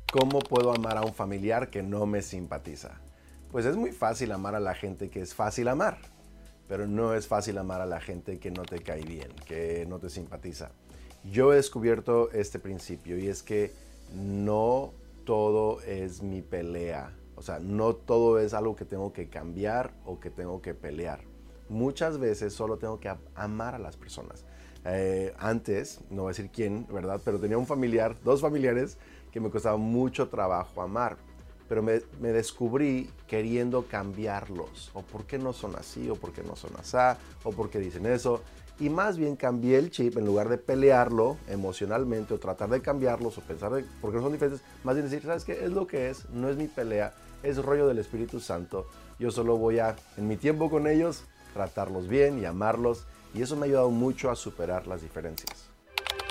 ¿Cómo puedo amar a un familiar que no me simpatiza? Pues es muy fácil amar a la gente que es fácil amar, pero no es fácil amar a la gente que no te cae bien, que no te simpatiza. Yo he descubierto este principio y es que no todo es mi pelea. O sea, no todo es algo que tengo que cambiar o que tengo que pelear. Muchas veces solo tengo que amar a las personas. Antes, no voy a decir quién, ¿verdad? Pero tenía un familiar, dos familiares que me costaba mucho trabajo amar. Pero me descubrí queriendo cambiarlos. O por qué no son así, o por qué no son así, o por qué dicen eso. Y más bien cambié el chip en lugar de pelearlo emocionalmente o tratar de cambiarlos o pensar de por qué no son diferentes. Más bien decir, ¿sabes qué? Es lo que es, no es mi pelea, es rollo del Espíritu Santo. Yo solo voy a, en mi tiempo con ellos, tratarlos bien y amarlos. Y eso me ha ayudado mucho a superar las diferencias.